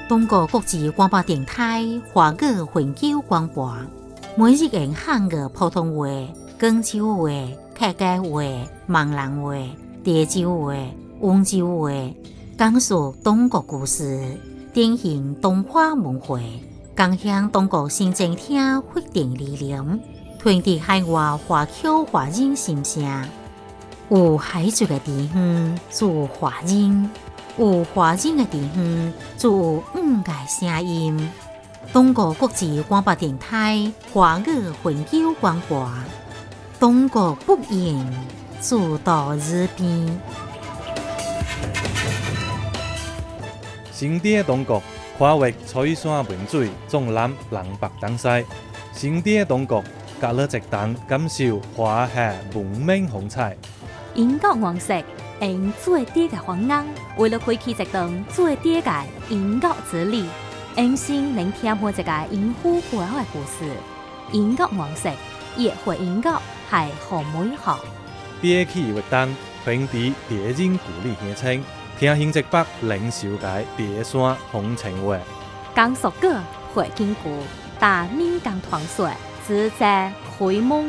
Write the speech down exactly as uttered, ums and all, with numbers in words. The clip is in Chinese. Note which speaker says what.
Speaker 1: 中国国际广播电台华语永久广播，每日用汉语普通话、广州话、客家话、闽南话、潮州话、温州话，讲述中国故事，典型中华文化，共享中国新政厅发展理念，传递海外华侨华人心声。有海族的地方，就有华人；有华人的地方，就有五个声音。中国国际广播电台华语永久广播，中国不言，自到日边。
Speaker 2: 新地的中国跨越彩山文水，纵览南北东西。新地的中国，隔了一档感受华夏文明风采。
Speaker 3: 英国王室用最低的方案，为了开启一段最低的英国之旅，用心聆听每一个英夫背后的故事。英国王室也会英国系好美好。
Speaker 2: 比起活动，传递敌人故里乡亲，听新一北领袖界第山风情话。
Speaker 3: 讲述过会经过，但民间传说，只在开幕。